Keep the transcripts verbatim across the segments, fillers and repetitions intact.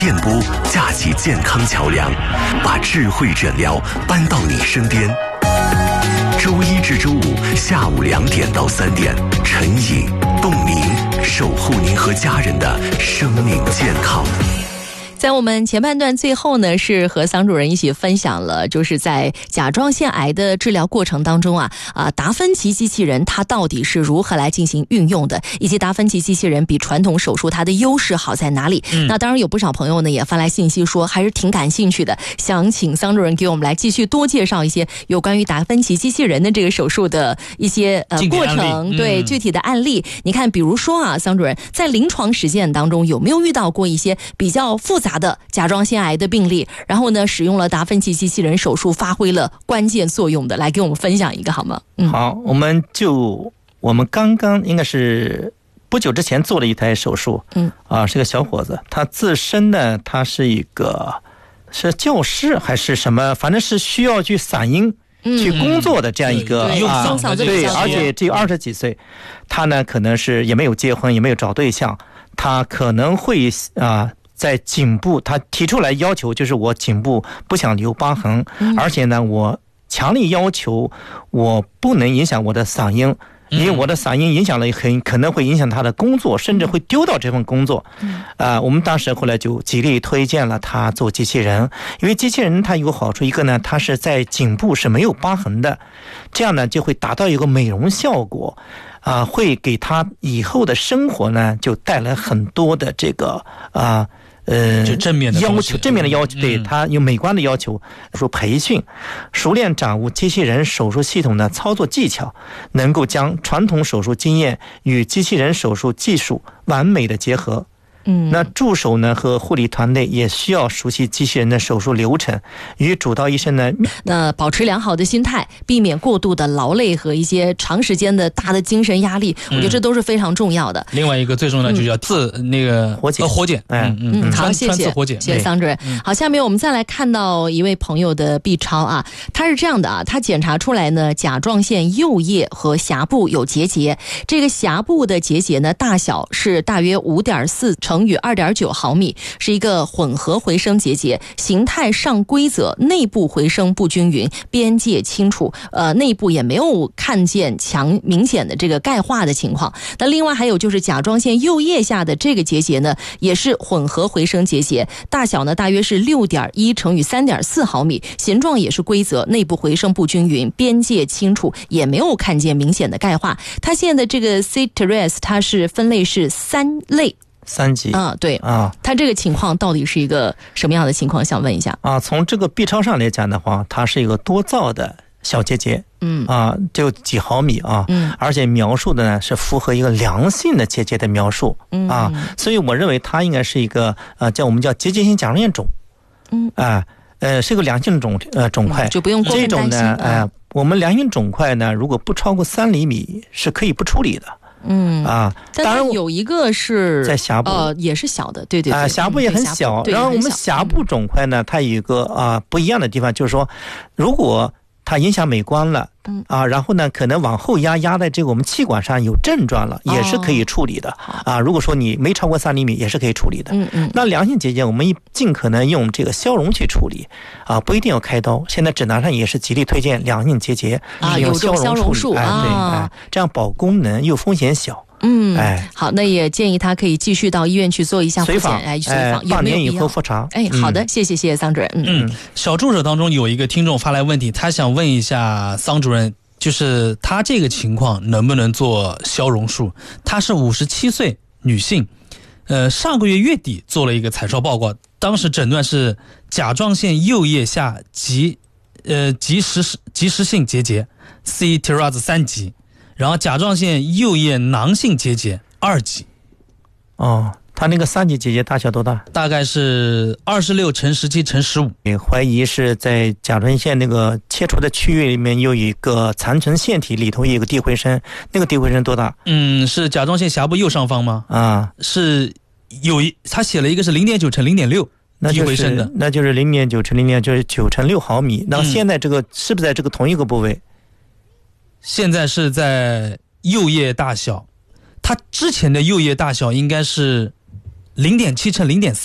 电波架起健康桥梁，把智慧诊疗搬到你身边。周一至周五下午两点到三点，陈颖、冻宁守护您和家人的生命健康。 在我们前半段最后呢，是和桑主任一起分享了，就是在甲状腺癌的治疗过程当中啊，啊达芬奇机器人它到底是如何来进行运用的，以及达芬奇机器人比传统手术它的优势好在哪里？嗯、那当然有不少朋友呢也发来信息说，还是挺感兴趣的，想请桑主任给我们来继续多介绍一些有关于达芬奇机器人的这个手术的一些呃过程，嗯、对具体的案例。你看，比如说啊，桑主任在临床实践当中有没有遇到过一些比较复杂的甲状腺癌的病例，然后呢使用了达芬奇机器人手术发挥了关键作用的，来给我们分享一个好吗？ 嗯、好，我们就我们刚刚应该是不久之前做了一台手术，嗯啊，是个小伙子，他自身呢他是一个是教师还是什么，反正是需要去嗓音去工作的这样一个、 嗯、 啊，对，而且只有二十几岁，他呢可能是也没有结婚，也没有找对象，他可能会啊。在颈部，他提出来要求就是我颈部不想留疤痕，嗯、而且呢，我强烈要求我不能影响我的嗓音，因为我的嗓音影响了很可能会影响他的工作，甚至会丢掉这份工作。嗯、呃，我们当时后来就极力推荐了他做机器人，因为机器人它有个好处，一个呢，它是在颈部是没有疤痕的，这样呢就会达到一个美容效果。啊、呃，会给他以后的生活呢，就带来很多的这个啊。呃， 就正面的要求，正面的要求，对、嗯、他有美观的要求，说培训，熟练掌握机器人手术系统的操作技巧，能够将传统手术经验与机器人手术技术完美的结合。嗯，那助手呢和护理团队也需要熟悉机器人的手术流程，与主刀医生呢， 那保持良好的心态，避免过度的劳累和一些长时间的大的精神压力，嗯、我觉得这都是非常重要的。 另外一个最重要的就叫自、嗯、那个活检， 活检， 嗯嗯嗯，好，谢谢， 活检， 谢谢桑主任。好，下面我们再来看到一位朋友的 B 超啊，他是这样的啊，他检查出来呢甲状腺右叶和峡部有结节，这个峡部的结节呢大小是大约 五点四乘以 二点九毫米，是一个混合回声结节，形态上规则，内部回声不均匀，边界清楚，呃，内部也没有看见强明显的这个钙化的情况。那另外还有就是甲状腺右叶下的这个结节呢，也是混合回声结节，大小呢大约是 六点一乘以三点四毫米，形状也是规则，内部回声不均匀，边界清楚，也没有看见明显的钙化。它现在的这个 C T R E S 它是分类是三类。 三级啊，对啊， 他这个情况到底是一个什么样的情况？想问一下啊。从这个 B 超上来讲的话，它是一个多灶的小结节，嗯啊，就几毫米啊，嗯，而且描述的呢是符合一个良性的结节的描述，嗯啊，所以我认为它应该是一个呃叫我们叫结节性甲状腺肿，嗯啊呃是个良性肿呃肿块， 嗯，就不用过分担心。 这种呢，呃，我们良性肿块呢，如果不超过三厘米是可以不处理的。嗯啊， 但它有一个是在峡部， 呃，也是小的，对对对， 啊，峡部也很小。然后我们峡部肿块呢，它有一个啊不一样的地方，就是说，如果它影响美观了，嗯啊，然后呢，可能往后压压在这个我们气管上有症状了，也是可以处理的，哦、啊。如果说你没超过三厘米，也是可以处理的。嗯嗯。那良性结节，我们尽可能用这个消融去处理，啊，不一定要开刀。现在指南上也是极力推荐良性结节啊， 用消融术， 哎，对，哎，这样保功能又风险小。 嗯，哎，好，那也建议他可以继续到医院去做一下复检，哎，随访， 半年以后复查。 哎，好的，谢谢，谢谢桑主任。 嗯，嗯小助手当中有一个听众发来问题，他想问一下桑主任，就是他这个情况能不能做消融术？他是五十七岁女性，呃，上个月月底做了一个彩超报告，当时诊断是甲状腺右叶下及呃及时及时性结节 C T R E S 三级。然后甲状腺右叶囊性结节二级。 哦，它那个三级结节大小多大？ 大概是二十六乘十七乘十五。 怀疑是在甲状腺那个切除的区域里面有一个残存腺体，里头有一个低回声，那个低回声多大？ 嗯，是甲状腺峡部右上方吗？啊，是有一，他写了一个是零点九乘零点六。低回声的， 那就是零点九乘零点，就是九乘六毫米。那现在这个、嗯、是不是在这个同一个部位？ 现在是在右叶大小，它之前的右叶大小应该是零点七乘零点三，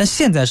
但现在